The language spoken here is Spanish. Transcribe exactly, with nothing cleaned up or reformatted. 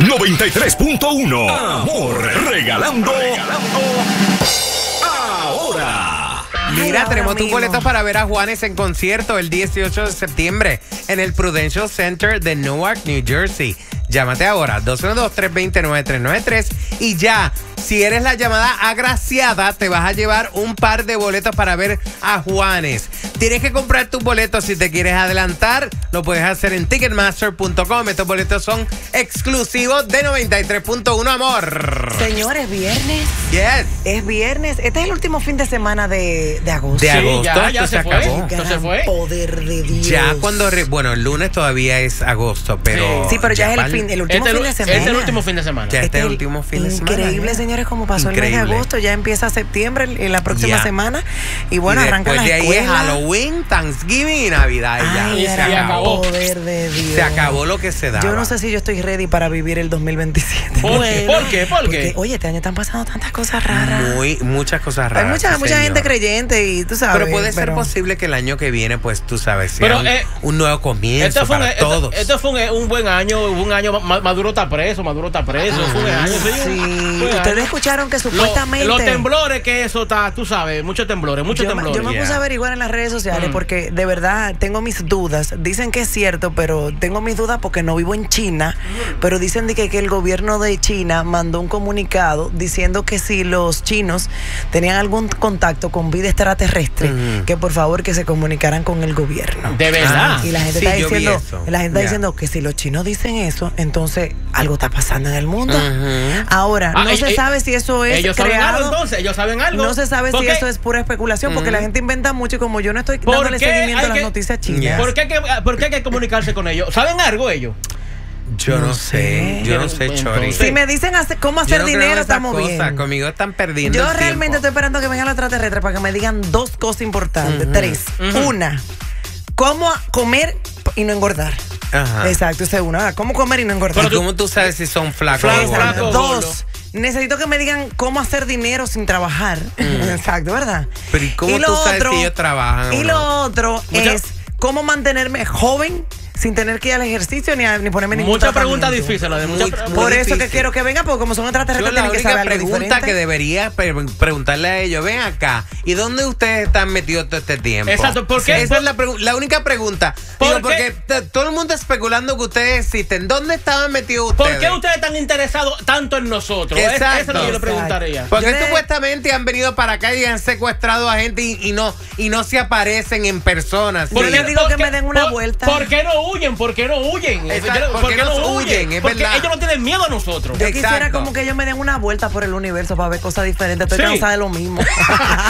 noventa y tres punto uno. Amor, regalando, regalando ahora. Mira, Ay, tenemos tus amigo. boletos para ver a Juanes en concierto el dieciocho de septiembre en el Prudential Center de Newark, New Jersey. Llámate ahora, dos uno dos, tres dos cero, nueve tres nueve tres y ya, si eres la llamada agraciada, te vas a llevar un par de boletos para ver a Juanes. Tienes que comprar tus boletos si te quieres adelantar, lo puedes hacer en ticketmaster punto com. Estos boletos son exclusivos de noventa y tres punto uno, amor. Señores, viernes. Yes. Es viernes. Este es el último fin de semana de, de agosto. De agosto, ya, ya esto se fue. acabó. Esto se Gran fue. poder de Dios. Ya cuando, re- bueno, el lunes todavía es agosto, pero... Sí, pero ya, es el, pa'l- fin, el último Este, fin de semana. este es el último fin de semana. Ya. Este es el el último fin de semana, Increíble, ya. señores, como pasó el mes Increíble. de agosto. Ya empieza septiembre en la próxima Ya. semana. Y bueno, y arranca después la de ahí es escuela. Halloween, Thanksgiving y Navidad. y ya. Ay, se gran acabó. poder de Dios. Se acabó lo que se daba. Yo no sé si yo estoy ready para vivir el dos mil veintisiete. ¿Por qué? ¿Por qué? ¿Por Porque, qué? oye, este año están pasando tantas cosas raras. Muy, muchas cosas raras. Hay mucha, sí, mucha señor. gente creyente y tú sabes. Pero puede ser pero- posible que el año que viene, pues tú sabes, sea Pero, un, eh, un nuevo comienzo Este fue, un, para esto- todos. esto fue un, un buen año, un año, Ma- Maduro está preso, Maduro está preso, fue un año, sí. Sí, Fue un ustedes año. escucharon que Lo- supuestamente. Los temblores que eso está, tú sabes, muchos temblores, muchos Yo, me- temblores. yo me Yeah. puse a averiguar en las redes sociales Mm. porque de verdad tengo mis dudas. Dicen que es cierto, pero tengo mis dudas porque no vivo en China. Pero dicen de que, que el gobierno de China mandó un comunicado diciendo que si los chinos tenían algún contacto con vida extraterrestre, Ujú. que por favor que se comunicaran con el gobierno. De verdad. Y la gente Sí, está yo vi diciendo, eso. la gente está Ya. diciendo que si los chinos dicen eso, entonces algo está pasando en el mundo. Ujú. Ahora, Ah, no eh, se eh, sabe si eso es Ellos saben creado. algo entonces, ellos saben algo. No se sabe si Porque- eso es pura especulación, porque Ujú. la gente inventa mucho y como yo no estoy ¿Por dándole qué seguimiento a hay las que- noticias chinas. Yeah. ¿Por qué, hay que, ¿Por qué hay que comunicarse con ellos? ¿Saben algo ellos? Yo no, No sé, sé. yo no sé, Entonces- Chori. Si me dicen hace- cómo Yo hacer no creo en dinero, esas estamos cosas. bien. Conmigo están perdiendo Yo el realmente tiempo. estoy esperando que vengan los extraterrestres para que me digan dos cosas importantes. Ujú. Tres. Ujú. Una, cómo comer y no engordar. Ajá. Exacto, esa es una. ¿verdad? Cómo comer y no engordar. Pero tú- ¿cómo tú sabes si son flacos Flaco, o gordos? flaco. Dos, necesito que me digan cómo hacer dinero sin trabajar. Exacto, ¿verdad? Pero ¿y cómo lo tú sabes si ellos trabajan Y o lo no? otro Mucha- es cómo mantenerme joven sin tener que ir al ejercicio ni, a- ni ponerme ningún Muchas preguntas tratamiento. difíciles. De muchas Muy- pre- muy Por eso que difícil. quiero que venga, porque como son Yo extraterrestres la tienen que única saber algo pregunta diferente. que debería pre- preguntarle a ellos, ven acá, ¿y dónde ustedes están metidos todo este tiempo? Exacto, ¿por qué? Esa es la, pregu- la única pregunta. ¿Por Digo, qué? porque t- todo el mundo especulando que ustedes existen. ¿Dónde estaban metidos ustedes? ¿Por qué ustedes están interesados tanto en nosotros? Es- Exacto. Eso es lo que yo le preguntaría. Porque Yo le- supuestamente han venido para acá y han secuestrado a gente y, y no y no se aparecen en personas. Yo Sí. les digo que qué- me den una por- vuelta. ¿Por qué no huyen? ¿Por qué no huyen? Exacto, ¿Por ¿por qué qué no no huyen? huyen? Es Porque verdad. ellos no tienen miedo a nosotros. Yo quisiera Exacto. como que ellos me den una vuelta por el universo para ver cosas diferentes. Estoy Sí. cansada de lo mismo.